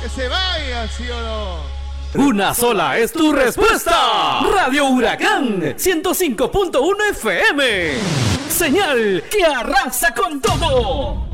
Que se vaya, ¿sí o no? Una sola es tu respuesta. Radio Huracán 105.1 FM. Señal que arrasa con todo.